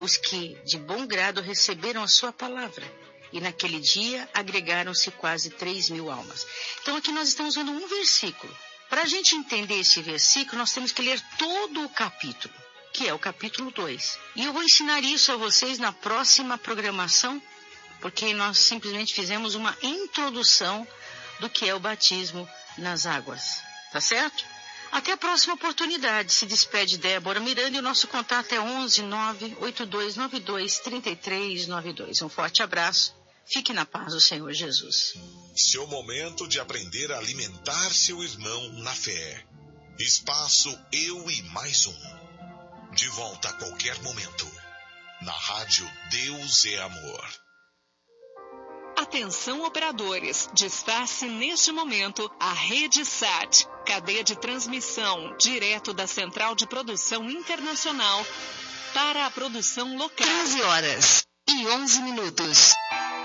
os que de bom grado receberam a sua palavra. E naquele dia agregaram-se quase 3.000 almas. Então aqui nós estamos vendo um versículo. Para a gente entender esse versículo, nós temos que ler todo o capítulo, que é o capítulo 2. E eu vou ensinar isso a vocês na próxima programação, porque nós simplesmente fizemos uma introdução do que é o batismo nas águas. Tá certo? Até a próxima oportunidade. Se despede Débora Miranda e o nosso contato é 11 98292 3392. Um forte abraço. Fique na paz do Senhor Jesus. Seu momento de aprender a alimentar seu irmão na fé. Espaço Eu e Mais Um. De volta a qualquer momento. Na rádio Deus é Amor. Atenção operadores, desface neste momento a Rede Sat, cadeia de transmissão direto da Central de Produção Internacional para a produção local. 13 horas e 11 minutos.